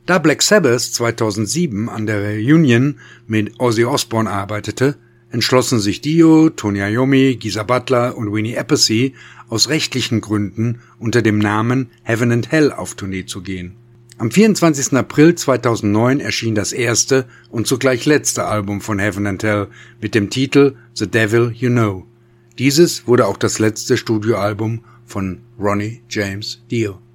Da Black Sabbath 2007 an der Reunion mit Ozzy Osbourne arbeitete, entschlossen sich Dio, Tony Iommi, Geezer Butler und Winnie Appice aus rechtlichen Gründen unter dem Namen Heaven and Hell auf Tournee zu gehen. Am 24. April 2009 erschien das erste und zugleich letzte Album von Heaven and Hell mit dem Titel The Devil You Know. Dieses wurde auch das letzte Studioalbum von Ronnie James Dio.